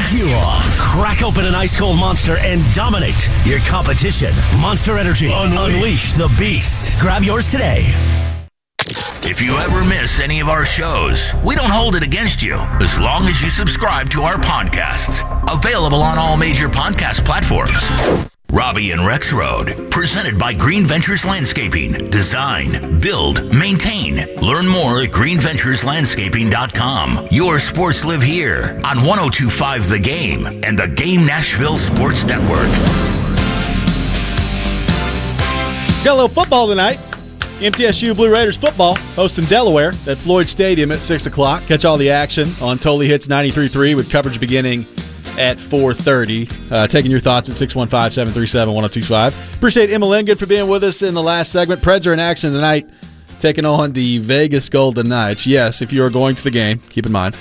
fuel. Crack open an ice-cold Monster and dominate your competition. Monster Energy. Unleash the beast. Grab yours today. If you ever miss any of our shows, we don't hold it against you as long as you subscribe to our podcasts. Available on all major podcast platforms. Robbie and Rex Road, presented by Green Ventures Landscaping. Design, build, maintain. Learn more at greenventureslandscaping.com. Your sports live here on 102.5 The Game and the Game Nashville Sports Network. Got a little football tonight. MTSU Blue Raiders football hosting Delaware at Floyd Stadium at 6 o'clock. Catch all the action on Totally Hits 93.3 with coverage beginning at 4:30. Taking your thoughts at 615-737-1025. Appreciate Emma Lynn for being with us in the last segment. Preds are in action tonight, taking on the Vegas Golden Knights. Yes, if you are going to the game, keep in mind,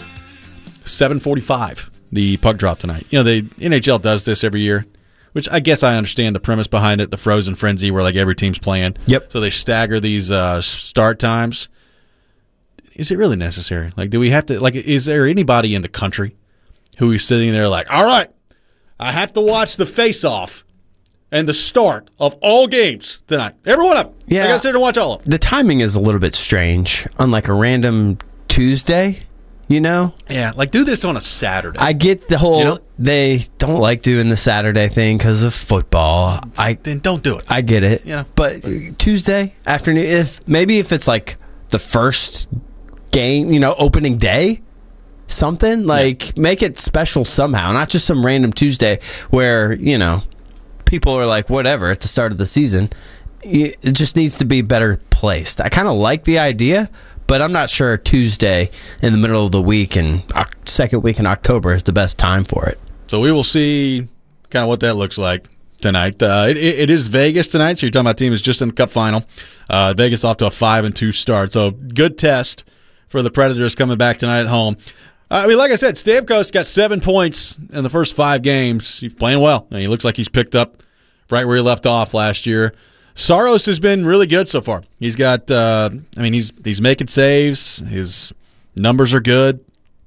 7:45, the puck drop tonight. You know, the NHL does this every year, which I guess I understand the premise behind it, the frozen frenzy where like every team's playing. Yep. So they stagger these start times. Is it really necessary? Like, do we have to, like, is there anybody in the country who is sitting there like, all right, I have to watch the face-off and the start of all games tonight. Everyone up. Yeah. I got to sit there and watch all of them. The timing is a little bit strange. Unlike a random Tuesday, you know? Yeah, like do this on a Saturday. I get the whole, You know? they don't like doing the Saturday thing because of football. Then don't do it. I get it. You know? But Tuesday afternoon, if it's like the first game, you know, opening day, something like make it special somehow, not just some random Tuesday where, you know, people are like whatever at the start of the season. It just needs to be better placed. I kind of like the idea, but I'm not sure Tuesday in the middle of the week and second week in October is the best time for it. So we will see kind of what that looks like tonight. It is Vegas tonight, so you're talking about a team is just in the Cup final. Vegas off to a 5-2 start, so good test for the Predators coming back tonight at home. I mean, like I said, Stamkos got 7 points in the first 5 games. He's playing well. He looks like he's picked up right where he left off last year. Saros has been really good so far. He's got, he's making saves. His numbers are good.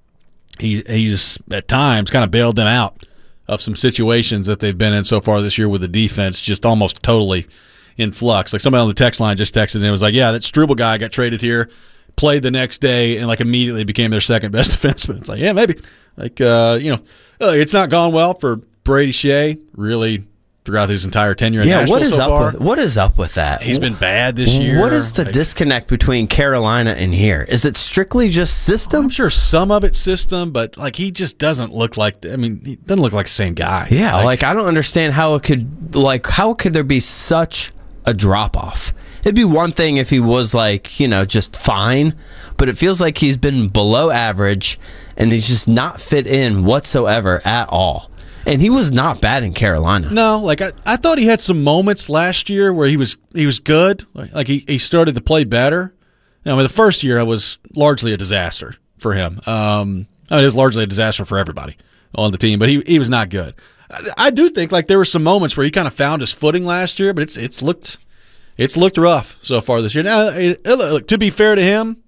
He's at times kind of bailed them out of some situations that they've been in so far this year with the defense just almost totally in flux. Like somebody on the text line just texted and it was like, yeah, that Struble guy got traded here, played the next day, and like immediately became their second best defenseman. It's like, yeah, maybe. Like, it's not gone well for Brady Shea, really, throughout his entire tenure in Nashville so far. What is up with that? He's been bad this year. What is the disconnect between Carolina and here? Is it strictly just system? I'm sure some of it's system, but like he just doesn't look like. I mean, he doesn't look like the same guy. Yeah, like I don't understand how could there be such a drop off? It'd be one thing if he was like, you know, just fine, but it feels like he's been below average and he's just not fit in whatsoever at all. And he was not bad in Carolina. No, like I thought he had some moments last year where he was good. Like he started to play better. I mean, the first year was largely a disaster for him. It was largely a disaster for everybody on the team, but he was not good. I do think like there were some moments where he kind of found his footing last year, but it's looked rough so far this year. Now, look, to be fair to him,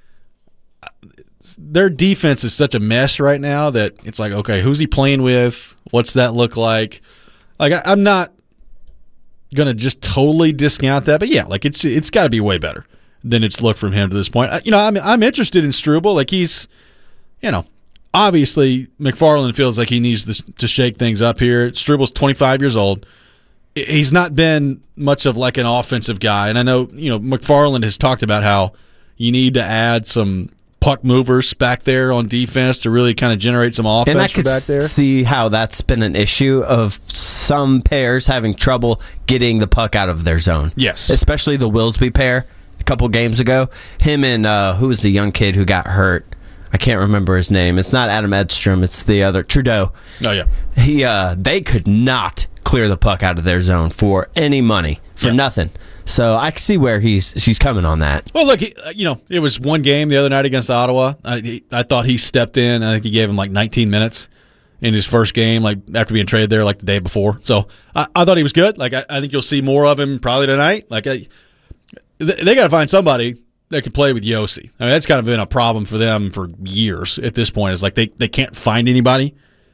their defense is such a mess right now that it's like, okay, who's he playing with? What's that look like? Like, I'm not going to just totally discount that, but yeah, like it's got to be way better than it's looked from him to this point. I'm interested in Struble. Like he's, obviously McFarland feels like he needs to shake things up here. Struble's 25 years old. He's not been much of like an offensive guy, and I know McFarland has talked about how you need to add some puck movers back there on defense to really kind of generate some offense and I from back there. See how that's been an issue of some pairs having trouble getting the puck out of their zone. Yes. Especially the Willsby pair a couple games ago. Him and who was the young kid who got hurt? I can't remember his name. It's not Adam Edstrom. It's the other, Trudeau. Oh, yeah. They could not clear the puck out of their zone for any money, for nothing. So I see where he's coming on that. Well, look, it was one game the other night against Ottawa. I thought he stepped in. I think he gave him like 19 minutes in his first game, like after being traded there like the day before. So I thought he was good. Like I think you'll see more of him probably tonight. Like they got to find somebody that can play with Yossi. I mean, that's kind of been a problem for them for years at this point. Is like they can't find anybody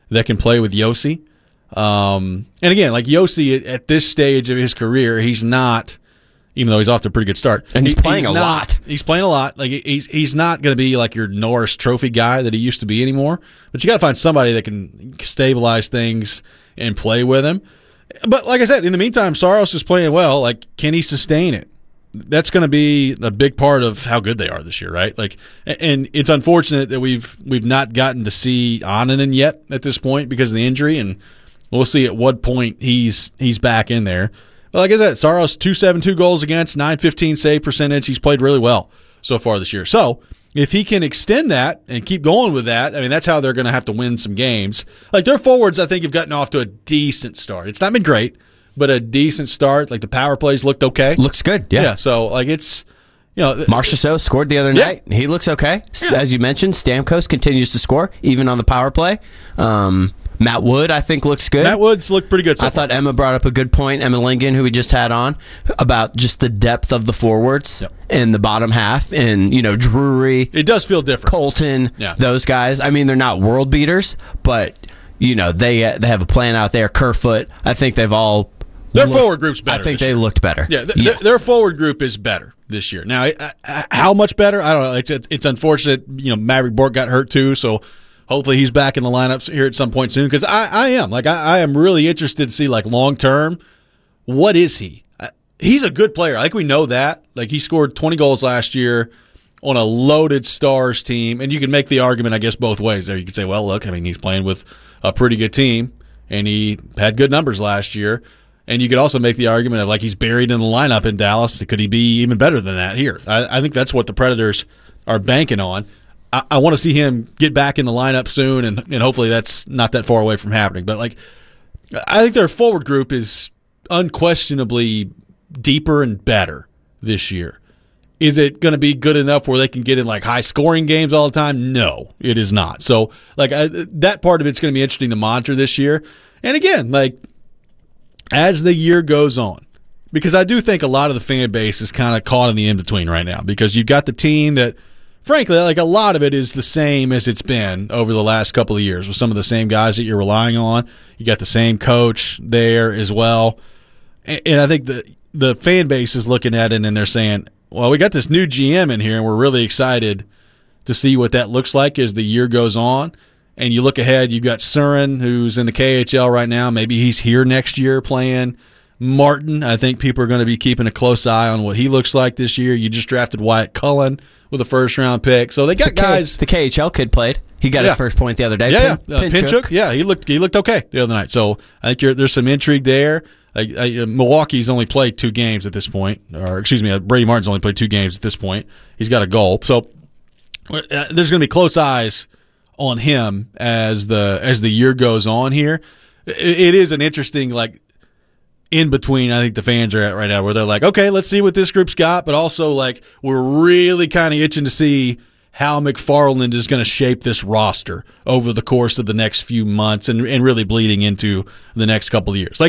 that can play with Yossi. And again, like Yossi at this stage of his career, he's not, even though he's off to a pretty good start. And he's playing a lot. He's playing a lot. Like he's not going to be like your Norris Trophy guy that he used to be anymore. But you got to find somebody that can stabilize things and play with him. But like I said, in the meantime, Saros is playing well. Like, can he sustain it? That's going to be a big part of how good they are this year, right? Like, and it's unfortunate that we've not gotten to see Annunen yet at this point because of the injury, and we'll see at what point he's back in there. But like I said, Saros 2.72 goals against, 9.15 save percentage. He's played really well so far this year. So if he can extend that and keep going with that, I mean, that's how they're going to have to win some games. Like their forwards, I think, have gotten off to a decent start. It's not been great, but a decent start. Like the power plays looked okay. Looks good, yeah. So like it's, Marchessault scored the other night. He looks okay. Yeah. As you mentioned, Stamkos continues to score even on the power play. Matt Wood, I think, looks good. Matt Wood's looked pretty good so far. I thought Emma brought up a good point, Emma Lingen, who we just had on, about just the depth of the forwards in the bottom half. And, Drury. It does feel different. Colton, those guys. I mean, they're not world beaters, but, they have a plan out there. Kerfoot, I think they've all. Their forward group's better. I think they looked better. Yeah, their forward group is better this year. Now, how much better? I don't know. It's unfortunate. Maverick Bourque got hurt too, so hopefully he's back in the lineups here at some point soon. Because I am really interested to see like long term, what is he? He's a good player. I think we know that. Like he scored 20 goals last year on a loaded Stars team, and you can make the argument, I guess, both ways. There, you could say, well, look, I mean, he's playing with a pretty good team, and he had good numbers last year. And you could also make the argument of like he's buried in the lineup in Dallas. Could he be even better than that here? I think that's what the Predators are banking on. I want to see him get back in the lineup soon, and hopefully that's not that far away from happening. But like, I think their forward group is unquestionably deeper and better this year. Is it going to be good enough where they can get in like high scoring games all the time? No, it is not. So like that part of it's going to be interesting to monitor this year. And again, like, as the year goes on, because I do think a lot of the fan base is kind of caught in the in-between right now, because you've got the team that, frankly, like a lot of it is the same as it's been over the last couple of years with some of the same guys that you're relying on. You got the same coach there as well. And I think the fan base is looking at it and they're saying, well, we got this new GM in here and we're really excited to see what that looks like as the year goes on. And you look ahead, you've got Surin, who's in the KHL right now. Maybe he's here next year playing. Martin, I think people are going to be keeping a close eye on what he looks like this year. You just drafted Wyatt Cullen with a first-round pick. So they got guys. The KHL kid played. He got his first point the other day. Pinchuk. Yeah, he looked okay the other night. So I think there's some intrigue there. Milwaukee's only played 2 games at this point. Or, excuse me, Brady Martin's only played 2 games at this point. He's got a goal. So there's going to be close eyes on him as the year goes on here. It is an interesting like in between I think the fans are at right now, where they're like, okay, let's see what this group's got, but also like we're really kind of itching to see how McFarland is going to shape this roster over the course of the next few months and really bleeding into the next couple of years. Like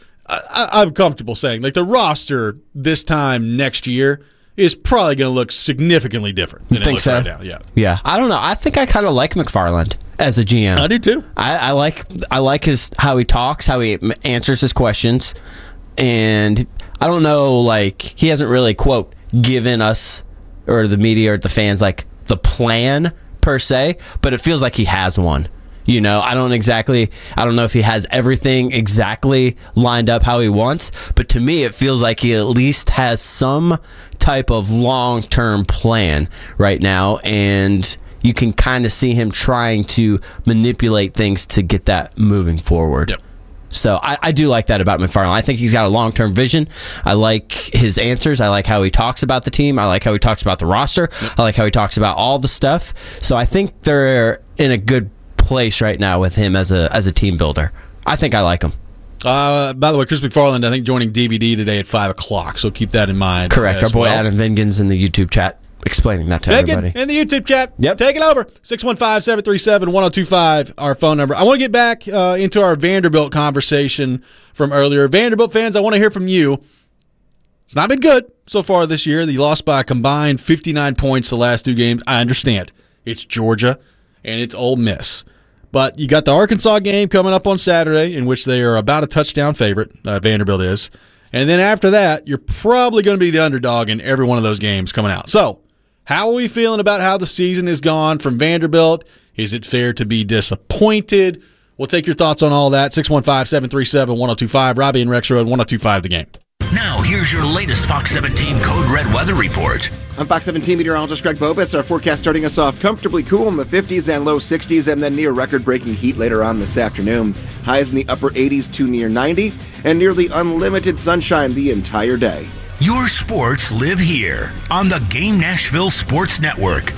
I'm comfortable saying like the roster this time next year is probably going to look significantly different than it looks right now. Yeah. I don't know. I think I kind of like McFarland as a GM. I do too. I like how he talks, how he answers his questions, and I don't know, like he hasn't really quote given us or the media or the fans like the plan per se, but it feels like he has one. I don't know if he has everything exactly lined up how he wants, but to me it feels like he at least has some type of long-term plan right now, and you can kind of see him trying to manipulate things to get that moving forward. Yep. So I do like that about McFarland. I think he's got a long-term vision. I like his answers. I like how he talks about the team. I like how he talks about the roster. Yep. I like how he talks about all the stuff. So I think they're in a good place right now with him as a team builder. I think I like him. By the way, Chris McFarland, I think, joining DVD today at 5 o'clock, so keep that in mind. Correct. Our boy Adam Vingens in the YouTube chat explaining that to everybody. In the YouTube chat. Yep. Take it over. 615-737-1025, our phone number. I want to get back into our Vanderbilt conversation from earlier. Vanderbilt fans, I want to hear from you. It's not been good so far this year. They lost by a combined 59 points the last 2 games. I understand. It's Georgia and it's Ole Miss. But you got the Arkansas game coming up on Saturday, in which they are about a touchdown favorite, Vanderbilt is. And then after that, you're probably going to be the underdog in every one of those games coming out. So, how are we feeling about how the season has gone from Vanderbilt? Is it fair to be disappointed? We'll take your thoughts on all that. 615-737-1025. Robbie and Rex Road, 1025 The Game. Now, here's your latest Fox 17 Code Red weather report. I'm Fox 17 meteorologist Greg Bobus. Our forecast starting us off comfortably cool in the 50s and low 60s, and then near record-breaking heat later on this afternoon. Highs in the upper 80s to near 90, and nearly unlimited sunshine the entire day. Your sports live here on the Game Nashville Sports Network.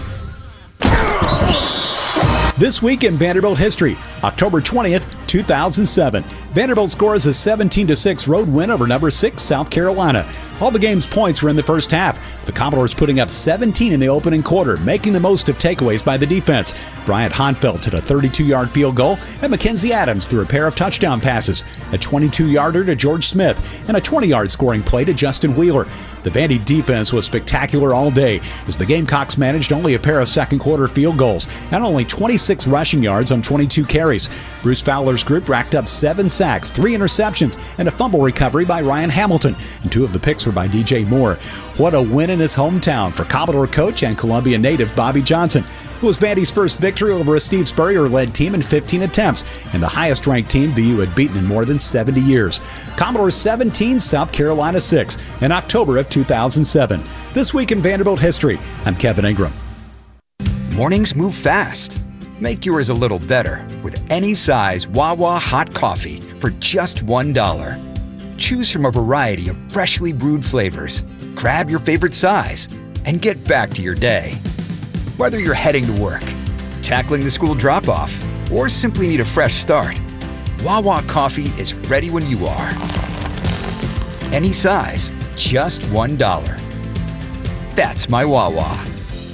This week in Vanderbilt history, October 20th, 2007. Vanderbilt scores a 17-6 road win over number 6 South Carolina. All the game's points were in the first half. The Commodores putting up 17 in the opening quarter, making the most of takeaways by the defense. Bryant Honfeld hit a 32-yard field goal, and Mackenzie Adams threw a pair of touchdown passes, a 22-yarder to George Smith, and a 20-yard scoring play to Justin Wheeler. The Vandy defense was spectacular all day, as the Gamecocks managed only a pair of second-quarter field goals and only 26 rushing yards on 22 carries. Bruce Fowler's group racked up 7 sacks, 3 interceptions, and a fumble recovery by Ryan Hamilton, and 2 of the picks were by DJ Moore. What a win in his hometown for Commodore coach and Columbia native Bobby Johnson. It was Vandy's first victory over a Steve Spurrier-led team in 15 attempts, and the highest-ranked team VU had beaten in more than 70 years. Commodores 17, South Carolina 6, in October of 2007. This week in Vanderbilt history, I'm Kevin Ingram. Mornings move fast. Make yours a little better with any size Wawa hot coffee for just $1. Choose from a variety of freshly brewed flavors. Grab your favorite size and get back to your day. Whether you're heading to work, tackling the school drop-off, or simply need a fresh start, Wawa coffee is ready when you are. Any size, just $1. That's my Wawa.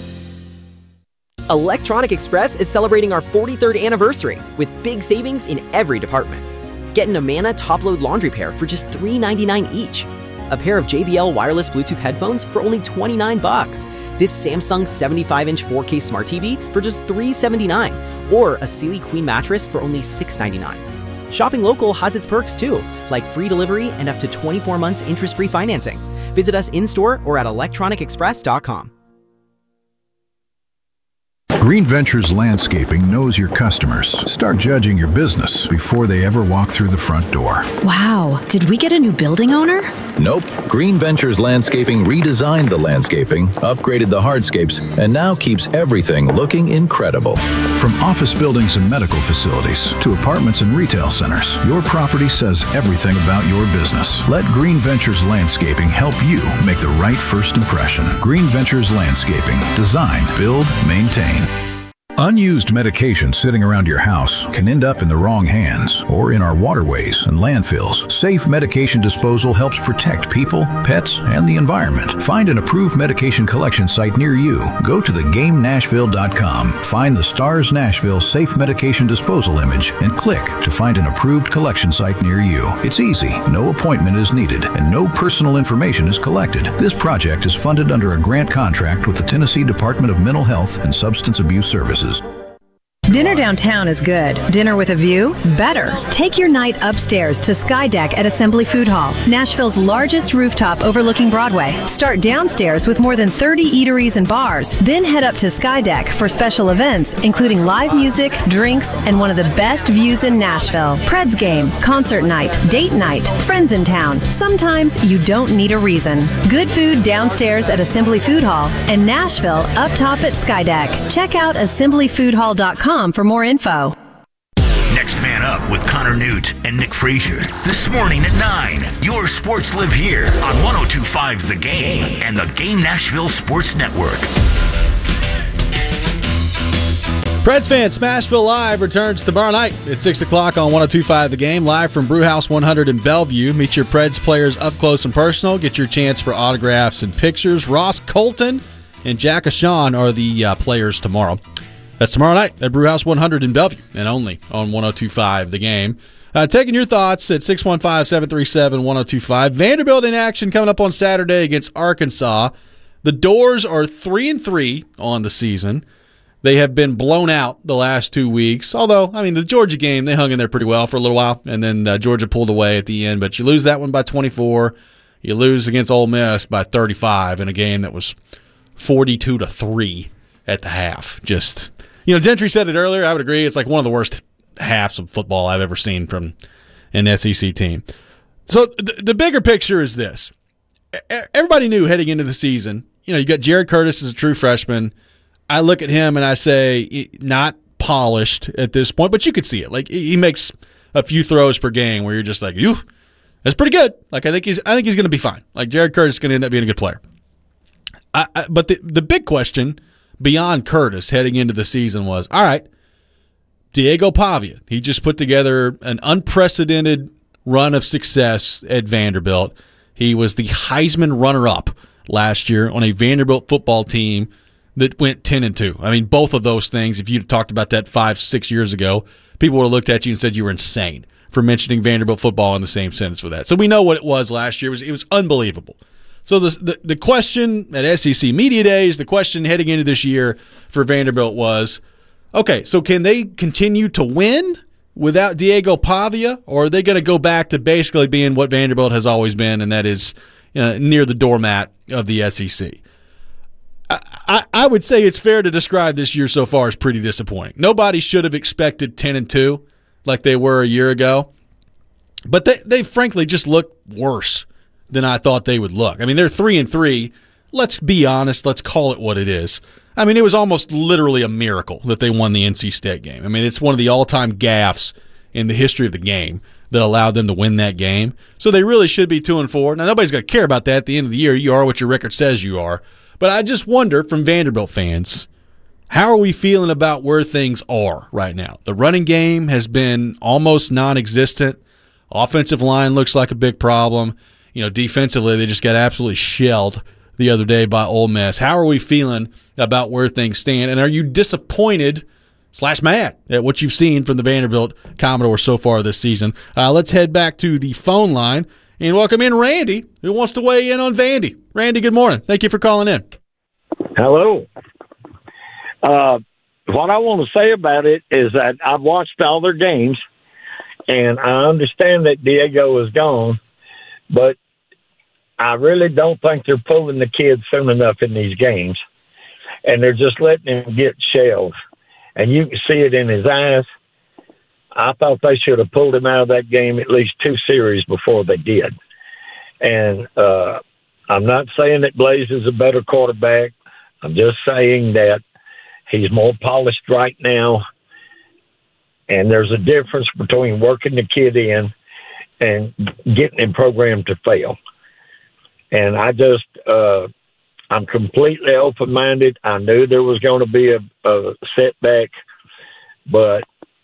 Electronic Express is celebrating our 43rd anniversary with big savings in every department. Get an Amana top-load laundry pair for just $3.99 each. A pair of JBL wireless Bluetooth headphones for only $29. This Samsung 75-inch 4K Smart TV for just $379. Or a Sealy Queen mattress for only $699. Shopping local has its perks too, like free delivery and up to 24 months interest-free financing. Visit us in-store or at electronicexpress.com. Green Ventures Landscaping knows your customers. Start judging your business before they ever walk through the front door. Wow, did we get a new building owner? Nope. Green Ventures Landscaping redesigned the landscaping, upgraded the hardscapes, and now keeps everything looking incredible. From office buildings and medical facilities to apartments and retail centers, your property says everything about your business. Let Green Ventures Landscaping help you make the right first impression. Green Ventures Landscaping. Design, build, maintain. Unused medication sitting around your house can end up in the wrong hands or in our waterways and landfills. Safe medication disposal helps protect people, pets, and the environment. Find an approved medication collection site near you. Go to thegamenashville.com, find the STARS Nashville Safe Medication Disposal image, and click to find an approved collection site near you. It's easy, no appointment is needed, and no personal information is collected. This project is funded under a grant contract with the Tennessee Department of Mental Health and Substance Abuse Services. Dinner downtown is good. Dinner with a view? Better. Take your night upstairs to Sky Deck at Assembly Food Hall, Nashville's largest rooftop overlooking Broadway. Start downstairs with more than 30 eateries and bars. Then head up to Sky Deck for special events, including live music, drinks, and one of the best views in Nashville. Preds game, concert night, date night, friends in town. Sometimes you don't need a reason. Good food downstairs at Assembly Food Hall and Nashville up top at Sky Deck. Check out assemblyfoodhall.com for more info. Next Man Up with Connor Newt and Nick Frazier. This morning at 9. Your sports live here on 102.5 The Game and the Game Nashville Sports Network. Preds fans, Smashville Live returns tomorrow night at 6 o'clock on 102.5 The Game, live from Brewhouse 100 in Bellevue. Meet your Preds players up close and personal. Get your chance for autographs and pictures. Ross Colton and Jack Ashawn are the players tomorrow. That's tomorrow night at Brewhouse 100 in Bellevue and only on 102.5 The Game. Taking your thoughts at 615-737-1025. Vanderbilt in action coming up on Saturday against Arkansas. The Doors are 3-3 on the season. They have been blown out the last 2 weeks. Although, I mean, the Georgia game, they hung in there pretty well for a little while, and then Georgia pulled away at the end. But you lose that one by 24. You lose against Ole Miss by 35 in a game that was 42-3 at the half. Just, Gentry said it earlier. I would agree. It's like one of the worst halves of football I've ever seen from an SEC team. So the bigger picture is this. Everybody knew heading into the season, you got Jared Curtis as a true freshman. I look at him and I say, not polished at this point, but you could see it. Like, he makes a few throws per game where you're just like, that's pretty good. Like, I think he's going to be fine. Like, Jared Curtis is going to end up being a good player. But the big question beyond Curtis heading into the season was, all right, Diego Pavia. He just put together an unprecedented run of success at Vanderbilt. He was the Heisman runner-up last year on a Vanderbilt football team that went 10-2. I mean, both of those things, if you'd talked about that 5-6 years ago, people would have looked at you and said you were insane for mentioning Vanderbilt football in the same sentence with that. So we know what it was last year. It was unbelievable. So the question at SEC Media Days, the question heading into this year for Vanderbilt was, okay, so can they continue to win without Diego Pavia, or are they going to go back to basically being what Vanderbilt has always been, and that is near the doormat of the SEC? I would say it's fair to describe this year so far as pretty disappointing. Nobody should have expected 10-2 like they were a year ago, but they frankly just look worse than I thought they would look. I mean, they're 3-3. Let's be honest. Let's call it what it is. I mean, it was almost literally a miracle that they won the NC State game. I mean, it's one of the all-time gaffes in the history of the game that allowed them to win that game. So they really should be 2-4. Now, nobody's going to care about that at the end of the year. You are what your record says you are. But I just wonder, from Vanderbilt fans, how are we feeling about where things are right now? The running game has been almost non-existent. Offensive line looks like a big problem. Defensively, they just got absolutely shelled the other day by Ole Miss. How are we feeling about where things stand? And are you disappointed / mad at what you've seen from the Vanderbilt Commodores so far this season? Let's head back to the phone line and welcome in Randy, who wants to weigh in on Vandy. Randy, good morning. Thank you for calling in. Hello. What I want to say about it is that I've watched all their games, and I understand that Diego is gone, but I really don't think they're pulling the kid soon enough in these games, and they're just letting him get shelled. And you can see it in his eyes. I thought they should have pulled him out of that game at least 2 series before they did. And I'm not saying that Blaze is a better quarterback. I'm just saying that he's more polished right now, and there's a difference between working the kid in and getting him programmed to fail. And I just, I'm completely open-minded. I knew there was going to be a setback, but,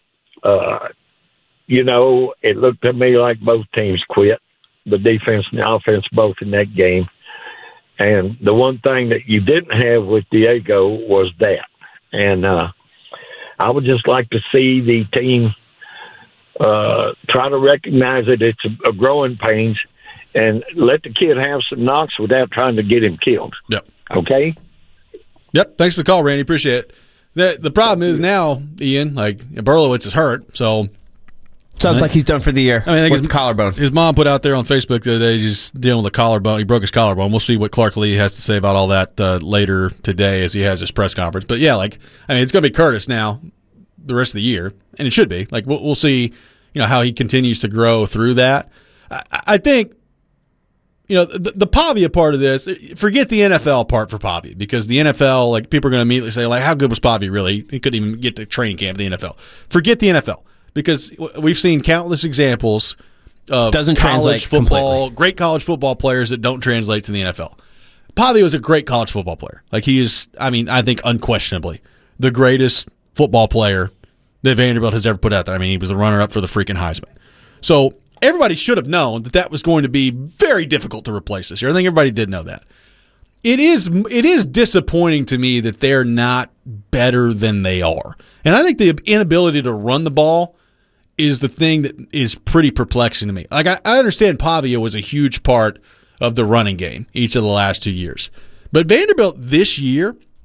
it looked to me like both teams quit, the defense and the offense both in that game. And the one thing that you didn't have with Diego was that. And I would just like to see the team try to recognize that it's a growing pains and let the kid have some knocks without trying to get him killed. Yep. Okay? Yep. Thanks for the call, Randy. Appreciate it. The problem is now, Ian, Berlowitz is hurt, so sounds like he's done for the year. I think with the collarbone. His mom put out there on Facebook the other day he's dealing with a collarbone. He broke his collarbone. We'll see what Clark Lee has to say about all that later today as he has his press conference. But yeah, it's going to be Curtis now the rest of the year, and it should be. We'll see, how he continues to grow through that. I think, the Pavia part of this, forget the NFL part for Pavia, because the NFL, people are going to immediately say, how good was Pavia really? He couldn't even get to training camp in the NFL. Forget the NFL, because we've seen countless examples of college football, completely. Great college football players that don't translate to the NFL. Pavia was a great college football player. He is, I think unquestionably the greatest football player that Vanderbilt has ever put out there. He was the runner-up for the freaking Heisman. So everybody should have known that was going to be very difficult to replace this year. I think everybody did know that. It is disappointing to me that they're not better than they are. And I think the inability to run the ball is the thing that is pretty perplexing to me. I understand Pavia was a huge part of the running game each of the last 2 years. But Vanderbilt this year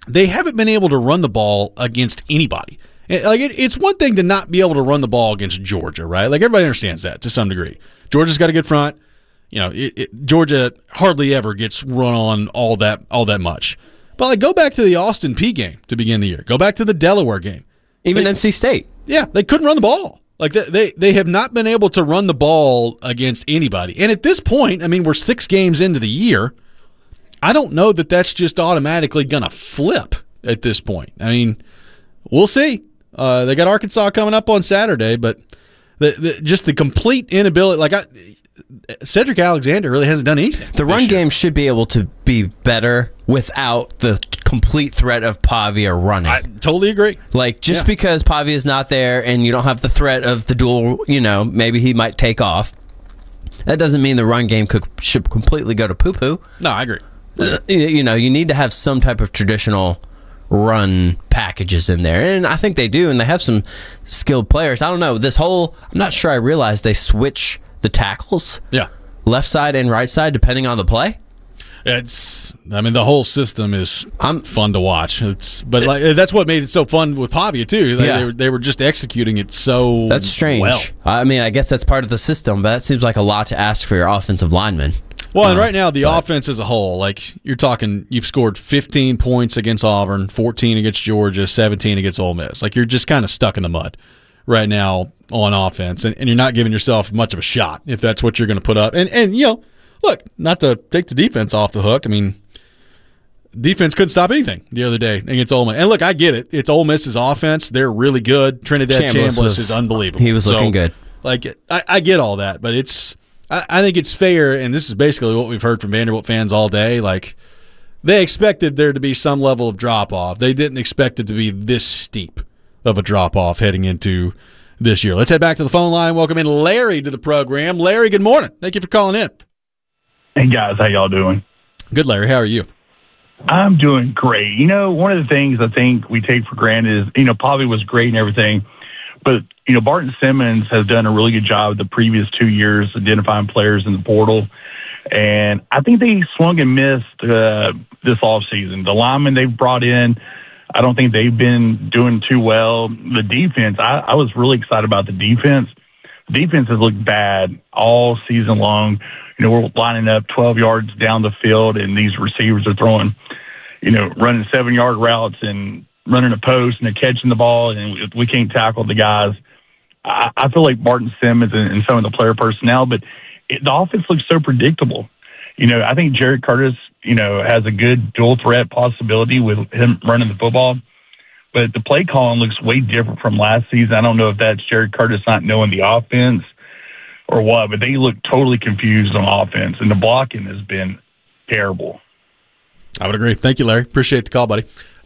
they haven't been able to run the ball against anybody. It's one thing to not be able to run the ball against Georgia, right? Like, everybody understands that to some degree. Georgia's got a good front. Georgia hardly ever gets run on all that much. But like, go back to the Austin Peay game to begin the year. Go back to the Delaware game. Even NC State. Yeah, they couldn't run the ball. Like, they have not been able to run the ball against anybody. And at this point, I mean, we're 6 games into the year. I don't know that that's just automatically going to flip at this point. I mean, we'll see. They got Arkansas coming up on Saturday, but just the complete inability. Cedric Alexander really hasn't done anything. The run game should be able to be better without the complete threat of Pavia running. I totally agree. Because Pavia is not there and you don't have the threat of the dual, maybe he might take off. That doesn't mean the run game should completely go to poo-poo. No, I agree. You need to have some type of traditional run packages in there, and I think they do, and they have some skilled players. I don't know, I'm not sure I realized they switch the tackles, left side and right side, depending on the play. The whole system is fun to watch. That's what made it so fun with Pavia too. They were just executing it so. That's strange. Well. I mean, I guess that's part of the system, but that seems like a lot to ask for your offensive linemen. Well, and right now, the offense as a whole, like, you're talking, you've scored 15 points against Auburn, 14 against Georgia, 17 against Ole Miss. Like, you're just kind of stuck in the mud right now on offense, and you're not giving yourself much of a shot if that's what you're going to put up. And look, not to take the defense off the hook, I mean, defense couldn't stop anything the other day against Ole Miss. And look, I get it. It's Ole Miss's offense. They're really good. Trinidad Chambliss is unbelievable. He was looking good. Like, I get all that, but I think it's fair, and this is basically what we've heard from Vanderbilt fans all day. Like, they expected there to be some level of drop-off. They didn't expect it to be this steep of a drop-off heading into this year. Let's head back to the phone line. Welcome in Larry to the program. Larry, good morning. Thank you for calling in. Hey, guys. How y'all doing? Good, Larry. How are you? I'm doing great. One of the things I think we take for granted is, Pavia was great and everything, but Barton Simmons has done a really good job the previous 2 years identifying players in the portal. And I think they swung and missed this offseason. The linemen they've brought in, I don't think they've been doing too well. The defense, I was really excited about the defense. The defense has looked bad all season long. We're lining up 12 yards down the field, and these receivers are throwing, running 7-yard routes and running a post, and they're catching the ball, and we can't tackle the guys. I feel like Barton Simmons and some of the player personnel, but the offense looks so predictable. I think Jared Curtis, has a good dual threat possibility with him running the football, but the play calling looks way different from last season. I don't know if that's Jared Curtis not knowing the offense or what, but they look totally confused on offense, and the blocking has been terrible. I would agree. Thank you, Larry. Appreciate the call, buddy.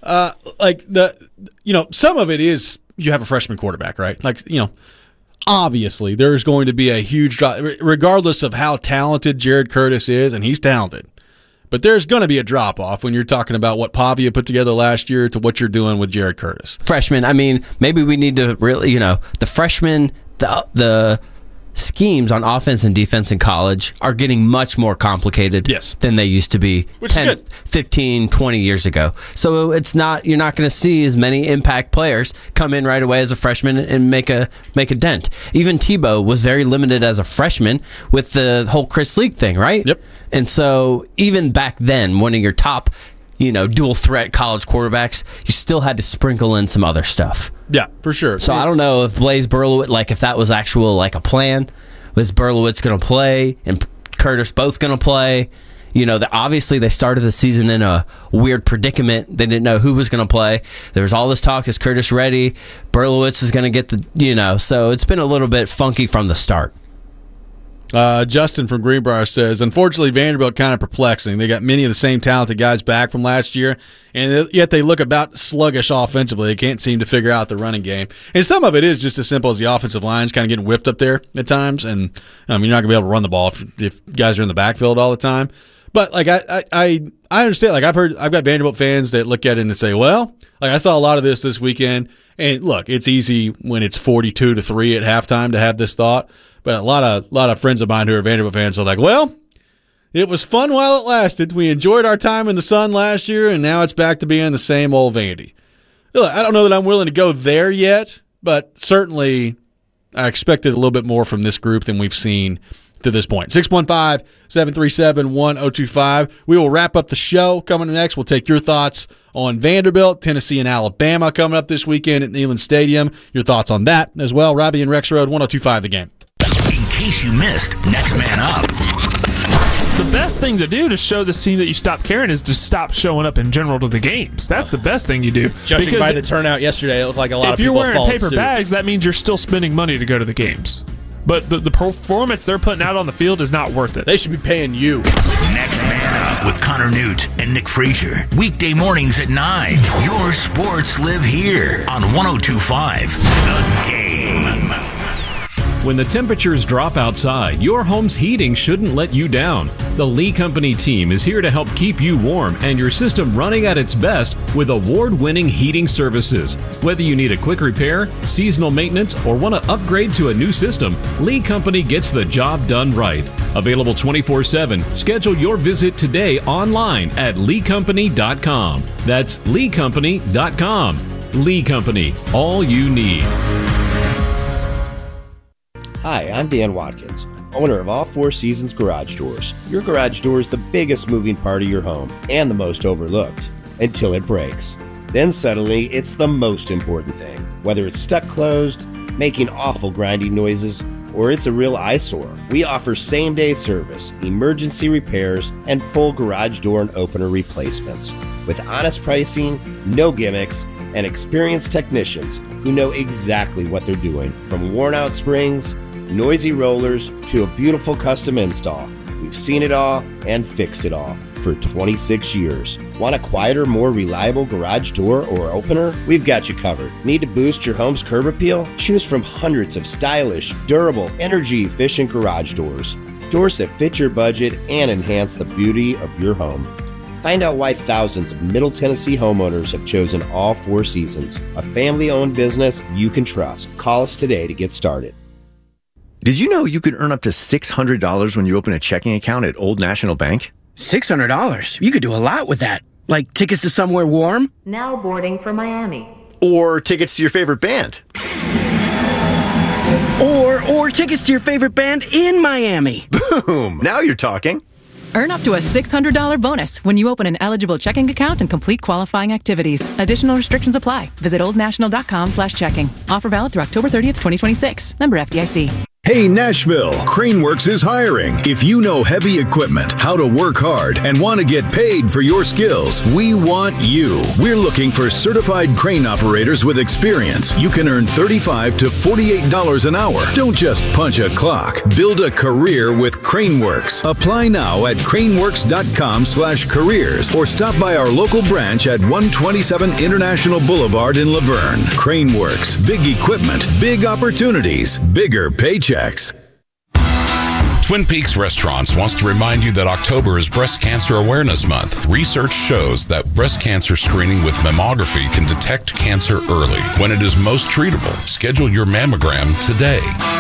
Some of it is you have a freshman quarterback, right? Obviously there's going to be a huge drop, regardless of how talented Jared Curtis is, and he's talented. But there's going to be a drop-off when you're talking about what Pavia put together last year to what you're doing with Jared Curtis. Freshman, I mean, maybe we need to really, the freshmen, the schemes on offense and defense in college are getting much more complicated than they used to be 10, 15, 20 years ago. So you're not going to see as many impact players come in right away as a freshman and make a dent. Even Tebow was very limited as a freshman with the whole Chris Leak thing, right? Yep. And so even back then, one of your top, dual threat college quarterbacks, you still had to sprinkle in some other stuff. Yeah, for sure. So I don't know if Blaise Berlowitz, if that was actual a plan. Was Berlowitz going to play and Curtis both going to play? Obviously they started the season in a weird predicament. They didn't know who was going to play. There was all this talk, is Curtis ready? Berlowitz is going to get so it's been a little bit funky from the start. Justin from Greenbrier says, unfortunately, Vanderbilt kind of perplexing. They got many of the same talented guys back from last year, and yet they look about sluggish offensively. They can't seem to figure out the running game. And some of it is just as simple as the offensive line's kind of getting whipped up there at times, and you're not going to be able to run the ball if guys are in the backfield all the time. But I understand. I've got Vanderbilt fans that look at it and say, well, I saw a lot of this weekend, and look, it's easy when it's 42-3 at halftime to have this thought. But a lot of friends of mine who are Vanderbilt fans are like, well, It was fun while it lasted. We enjoyed our time in the sun last year, and now it's back to being the same old Vandy. Look, I don't know that I'm willing to go there yet, but certainly I expected a little bit more from this group than we've seen to this point. 615-737-1025. We will wrap up the show. Coming next, we'll take your thoughts on Vanderbilt, Tennessee, and Alabama coming up this weekend at Neyland Stadium. Your thoughts on that as well. Robbie and Rex Road, 1025 The Game. In case you missed Next Man Up. The best thing to do to show this team that you stop caring is to stop showing up in general to the games. That's the best thing you do. Judging by the turnout yesterday, it looked like a lot of people If you're wearing paper bags, that means you're still spending money to go to the games. But the performance they're putting out on the field is not worth it. They should be paying you. Next Man Up with Connor Newt and Nick Frazier. Weekday mornings at 9. Your sports live here on 1025 The Game. When the temperatures drop outside, your home's heating shouldn't let you down. The Lee Company team is here to help keep you warm and your system running at its best with award-winning heating services. Whether you need a quick repair, seasonal maintenance, or want to upgrade to a new system, Lee Company gets the job done right. Available 24/7. Schedule your visit today online at leecompany.com. That's leecompany.com. Lee Company, all you need. Hi, I'm Dan Watkins, owner of All Four Seasons Garage Doors. Your garage door is the biggest moving part of your home and the most overlooked until it breaks. Then suddenly, it's the most important thing. Whether it's stuck closed, making awful grinding noises, or it's a real eyesore, we offer same-day service, emergency repairs, and full garage door and opener replacements. With honest pricing, no gimmicks, and experienced technicians who know exactly what they're doing. From worn-out springs, noisy rollers, to a beautiful custom install. We've seen it all and fixed it all for 26 years. Want a quieter, more reliable garage door or opener? We've got you covered. Need to boost your home's curb appeal? Choose from hundreds of stylish, durable, energy-efficient garage doors. Doors that fit your budget and enhance the beauty of your home. Find out why thousands of Middle Tennessee homeowners have chosen All Four Seasons, a family-owned business you can trust. Call us today to get started. Did you know you could earn up to $600 when you open a checking account at Old National Bank? $600? You could do a lot with that. Like tickets to somewhere warm? Now boarding for Miami. Or tickets to your favorite band. Or tickets to your favorite band in Miami. Boom! Now you're talking. Earn up to a $600 bonus when you open an eligible checking account and complete qualifying activities. Additional restrictions apply. Visit oldnational.com/checking. Offer valid through October 30th, 2026. Member FDIC. Hey Nashville, Craneworks is hiring. If you know heavy equipment, how to work hard, and want to get paid for your skills, we want you. We're looking for certified crane operators with experience. You can earn $35 to $48 an hour. Don't just punch a clock. Build a career with Craneworks. Apply now at craneworks.com/careers or stop by our local branch at 127 International Boulevard in Laverne. Craneworks, big equipment, big opportunities, bigger paychecks. Twin Peaks Restaurants wants to remind you that October is Breast Cancer Awareness Month. Research shows that breast cancer screening with mammography can detect cancer early when it is most treatable. Schedule your mammogram today.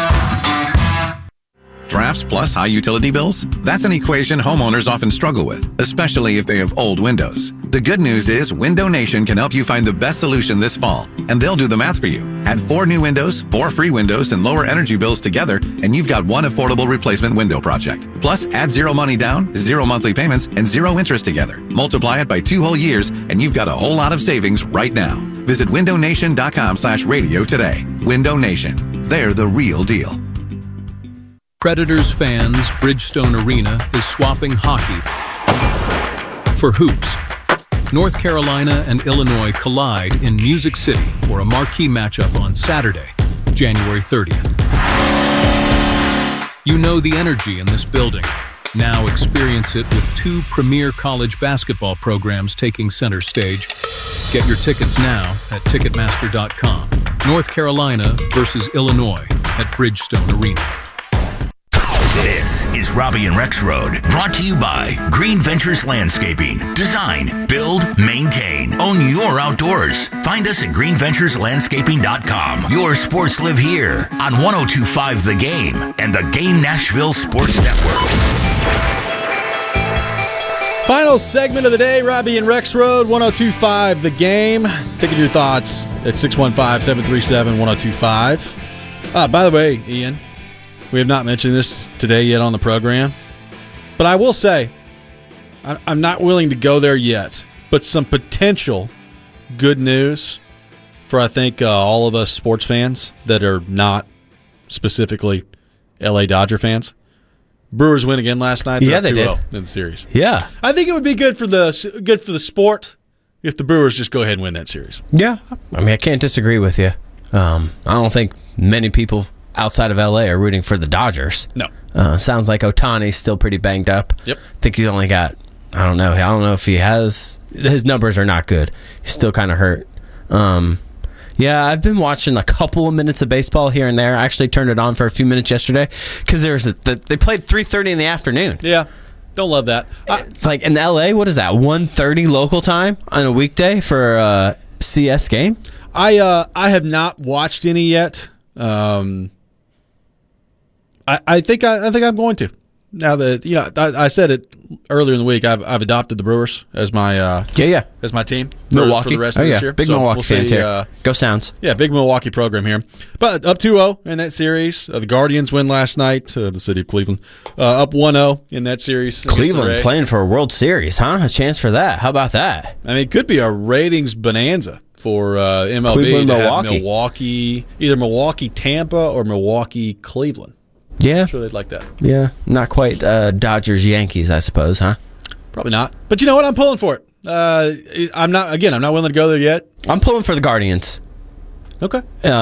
Drafts plus high utility bills? That's an equation homeowners often struggle with, especially if they have old windows. The good news is Window Nation can help you find the best solution this fall, and they'll do the math for you. Add 4 new windows, 4 free windows, and lower energy bills together, and you've got one affordable replacement window project. Plus, add 0 money down, 0 monthly payments, and 0 interest together. Multiply it by 2 whole years, and you've got a whole lot of savings right now. Visit windownation.com/radio today. Window Nation. They're the real deal. Predators fans, Bridgestone Arena is swapping hockey for hoops. North Carolina and Illinois collide in Music City for a marquee matchup on Saturday, January 30th. You know the energy in this building. Now experience it with 2 premier college basketball programs taking center stage. Get your tickets now at Ticketmaster.com. North Carolina versus Illinois at Bridgestone Arena. This is Robbie and Rex Road, brought to you by Green Ventures Landscaping. Design, build, maintain, own your outdoors. Find us at greenventureslandscaping.com. Your sports live here on 1025 The Game and the Game Nashville Sports Network. Final segment of the day, Robbie and Rex Road, 102.5 The Game. Taking your thoughts at 615-737-1025. By the way, Ian, we have not mentioned this today yet on the program, but I will say I'm not willing to go there yet, but some potential good news for, I think, all of us sports fans that are not specifically L.A. Dodger fans. Brewers win again last night. Yeah, they did in the series. Yeah, I think it would be good for the sport if the Brewers just go ahead and win that series. Yeah, I mean, I can't disagree with you. I don't think many people outside of LA are rooting for the Dodgers. No, sounds like Ohtani's still pretty banged up. Yep, I think he's only got. I don't know if he has. His numbers are not good. He's still kind of hurt. Yeah, I've been watching a couple of minutes of baseball here and there. I actually turned it on for a few minutes yesterday because they played 3:30 in the afternoon. Yeah, don't love that. It's like in LA, what is that, 1:30 local time on a weekday for a CS game? I have not watched any yet. I think I'm going to. Now that I said it earlier in the week, I've adopted the Brewers as my as my team Milwaukee for the rest of this year. Big Milwaukee fans here. Go Sounds. Yeah, big Milwaukee program here. But up 2-0 in that series. The Guardians win last night. The city of Cleveland up 1-0 in that series. Cleveland playing for a World Series, huh? A chance for that. How about that? I mean, it could be a ratings bonanza for MLB Cleveland, to Milwaukee. have Milwaukee, either Milwaukee, Tampa, or Milwaukee, Cleveland. Yeah, I'm sure they'd like that. Yeah, not quite Dodgers, Yankees, I suppose, huh? Probably not. But you know what? I'm pulling for it. I'm not willing to go there yet. I'm pulling for the Guardians. Okay.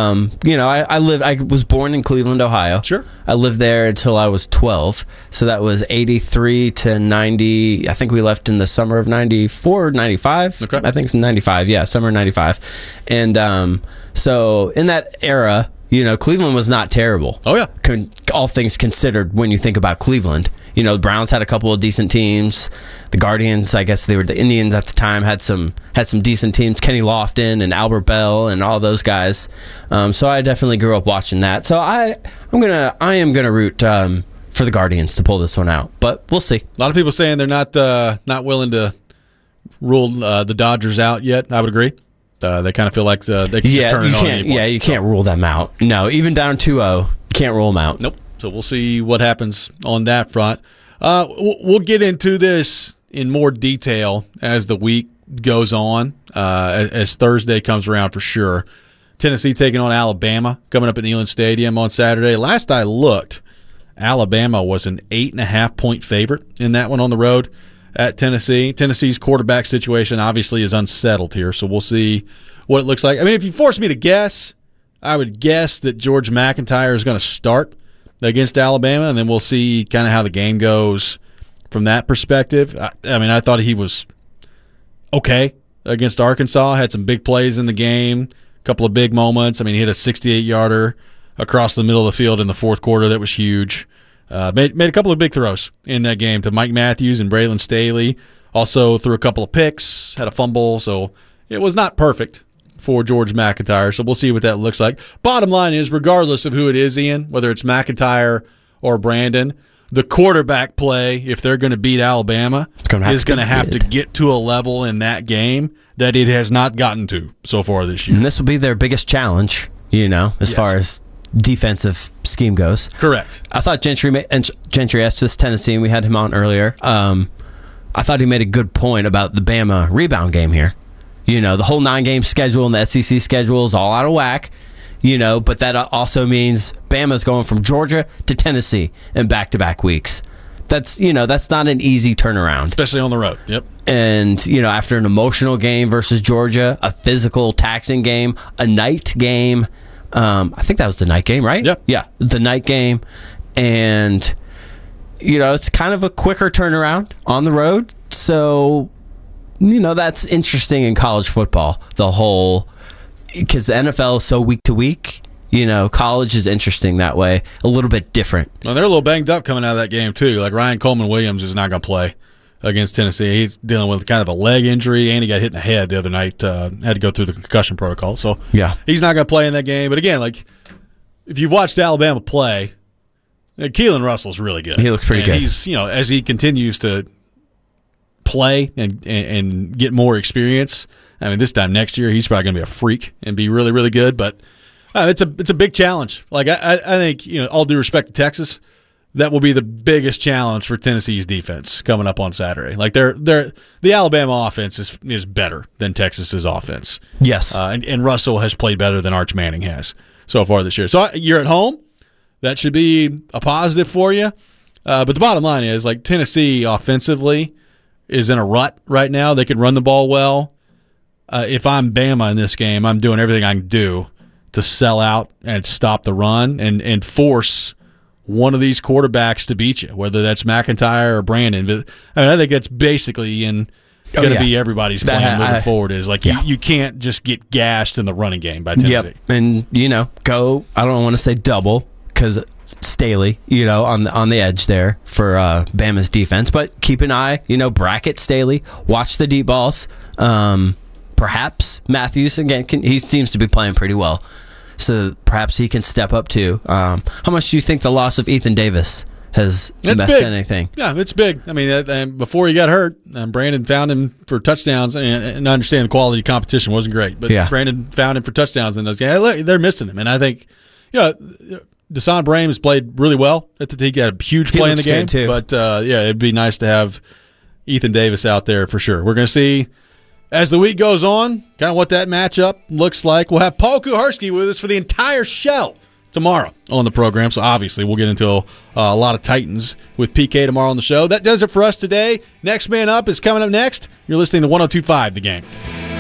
I was born in Cleveland, Ohio. Sure. I lived there until I was 12. So that was 83 to 90. I think we left in the summer of 94, 95. Okay. I think it's 95. Yeah, summer of 95. And so in that era, Cleveland was not terrible. Oh, yeah. All things considered, when you think about Cleveland. The Browns had a couple of decent teams. The Guardians, I guess they were the Indians at the time, had some decent teams. Kenny Lofton and Albert Bell and all those guys. So I definitely grew up watching that. So I am gonna root for the Guardians to pull this one out. But we'll see. A lot of people saying they're not willing to rule the Dodgers out yet. I would agree. They kind of feel like they can just turn it on anymore. Yeah, you can't rule them out. No, even down 2-0, you can't rule them out. Nope. So we'll see what happens on that front. We'll get into this in more detail as the week goes on, as Thursday comes around for sure. Tennessee taking on Alabama, coming up at Neyland Stadium on Saturday. Last I looked, Alabama was an 8.5-point favorite in that one on the road at Tennessee. Tennessee's quarterback situation obviously is unsettled here, so we'll see what it looks like. I mean, if you force me to guess, I would guess that George McIntyre is going to start against Alabama, and then we'll see kind of how the game goes from that perspective. I mean, I thought he was okay against Arkansas, had some big plays in the game, a couple of big moments. I mean, he hit a 68-yarder across the middle of the field in the fourth quarter that was huge. Made a couple of big throws in that game to Mike Matthews and Braylon Staley. Also threw a couple of picks, had a fumble, so it was not perfect for George McIntyre. So we'll see what that looks like. Bottom line is, regardless of who it is, Ian, whether it's McIntyre or Brandon, the quarterback play, if they're going to beat Alabama, is going to have to get to a level in that game that it has not gotten to so far this year. And this will be their biggest challenge, as far as defensive scheme goes. Correct. I thought Gentry asked this Tennessee, and we had him on earlier. I thought he made a good point about the Bama rebound game here. The whole 9-game schedule and the SEC schedule is all out of whack, but that also means Bama's going from Georgia to Tennessee in back-to-back weeks. That's not an easy turnaround. Especially on the road. Yep. And, after an emotional game versus Georgia, a physical, taxing game, a night game. I think that was the night game, right? Yep. Yeah, the night game. And, it's kind of a quicker turnaround on the road. So, that's interesting in college football. Because the NFL is so week to week. College is interesting that way. A little bit different. Well, they're a little banged up coming out of that game, too. Like Ryan Coleman-Williams is not going to play against Tennessee. He's dealing with kind of a leg injury, and he got hit in the head the other night. Had to go through the concussion protocol. So yeah, he's not going to play in that game. But again, like if you've watched Alabama play, Keelan Russell's really good. He looks pretty good. He's, as he continues to play and get more experience. I mean, this time next year, he's probably going to be a freak and be really, really good. But it's a big challenge. Like I think, all due respect to Texas, that will be the biggest challenge for Tennessee's defense coming up on Saturday. Like the Alabama offense is better than Texas's offense. Yes, and Russell has played better than Arch Manning has so far this year. So you're at home. That should be a positive for you. But the bottom line is, like, Tennessee offensively is in a rut right now. They can run the ball well. If I'm Bama in this game, I'm doing everything I can do to sell out and stop the run and force one of these quarterbacks to beat you, whether that's McIntyre or Brandon. But I think that's basically going to be everybody's plan moving forward. Is like you can't just get gashed in the running game by Tennessee. Yep, and go. I don't want to say double because Staley, on the edge there for Bama's defense, but keep an eye. Bracket Staley. Watch the deep balls. Perhaps Matthews again. He seems to be playing pretty well. So perhaps he can step up too. How much do you think the loss of Ethan Davis has messed anything? Yeah, it's big. I mean, before he got hurt, Brandon found him for touchdowns, and I understand the quality of competition wasn't great, but Brandon found him for touchdowns in those games. Look, they're missing him, and I think, Deshaun Brame has played really well. He got a huge play in the game, too. But it'd be nice to have Ethan Davis out there for sure. We're going to see, as the week goes on, kind of what that matchup looks like. We'll have Paul Kuharsky with us for the entire show tomorrow on the program. So obviously we'll get into a lot of Titans with PK tomorrow on the show. That does it for us today. Next Man Up is coming up next. You're listening to 102.5 The Game.